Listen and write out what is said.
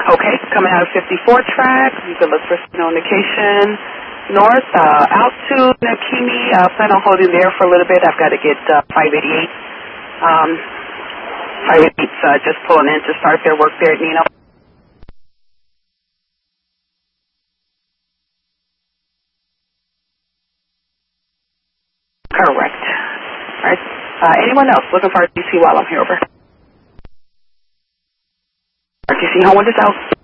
Okay, coming out of 54 track, you can look for signal indication north, out to Nakimi. Plan on holding there for a little bit. I've got to get 588. 588's just pulling in to start their work there at Nino. Correct. All right. Anyone else looking for RTC while I'm here? Over. RTC, home with us out.